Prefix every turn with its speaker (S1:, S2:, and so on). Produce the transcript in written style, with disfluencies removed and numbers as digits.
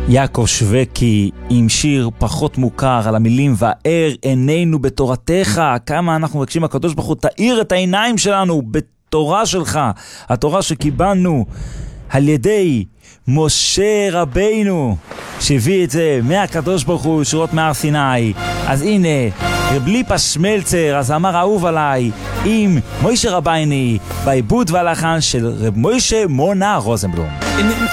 S1: יעקב שווקי עם שיר פחות מוכר על המילים והאר עינינו בתורתך. כמה אנחנו מבקשים הקדוש ברוך הוא תאיר את העיניים שלנו בתורה שלך, התורה שקיבלנו על ידי משה רבינו שהביא את זה מהקדוש ברוך הוא ישירות מהר סיני. אז הנה רב ליפא שמלצר, הזמר אהוב עליי, עם מוישה רבייני בעיבוד והלחן של רב מוישה מונה רוזנבלום.